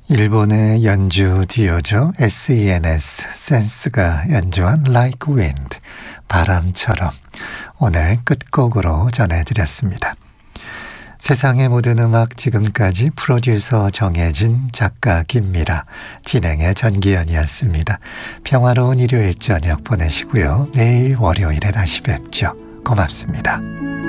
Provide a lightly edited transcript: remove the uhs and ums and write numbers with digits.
일본의 연주 듀오죠. SENS, 센스가 연주한 Like Wind, 바람처럼 오늘 끝곡으로 전해드렸습니다. 세상의 모든 음악 지금까지 프로듀서 정혜진, 작가 김미라, 진행의 전기현이었습니다. 평화로운 일요일 저녁 보내시고요. 내일 월요일에 다시 뵙죠. 고맙습니다.